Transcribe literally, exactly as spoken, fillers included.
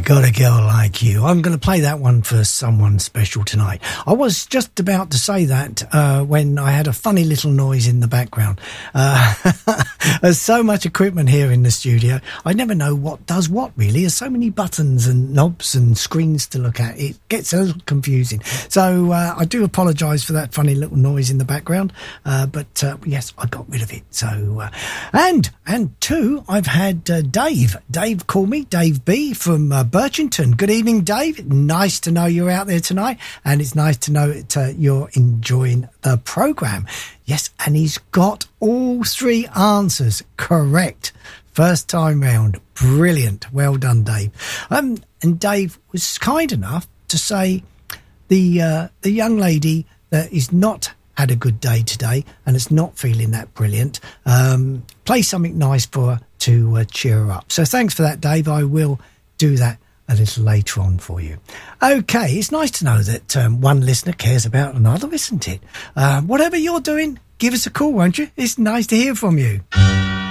Got a Girl Like You. I'm going to play that one for someone special tonight. I was just about to say that uh, when I had a funny little noise in the background. Uh, there's so much equipment here in the studio. I never know what does what, really. There's so many buttons and knobs and screens to look at. It gets a little confusing. So uh, I do apologise for that funny little noise in the background. Uh, but uh, yes, I got rid of it. So uh, And, and two, I've had uh, Dave. Dave call me, Dave B from uh, Birchington. Good evening, Dave. Nice to know you're out there tonight, and it's nice to know that uh, you're enjoying the programme. Yes, and he's got all three answers correct. First time round. Brilliant. Well done, Dave. Um, and Dave was kind enough to say the uh, the young lady that is not had a good day today and is not feeling that brilliant, um, play something nice for her to uh, cheer her up. So thanks for that, Dave. I will do that a little later on for you. Okay, it's nice to know that um, one listener cares about another, isn't it? Uh, whatever you're doing, give us a call, won't you? It's nice to hear from you.